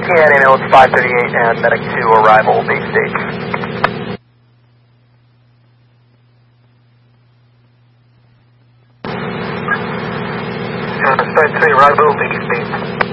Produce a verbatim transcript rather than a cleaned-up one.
Yeah, ambulance five thirty-eight and medic two arrival Bay State. Uh, five three arrival Bay State.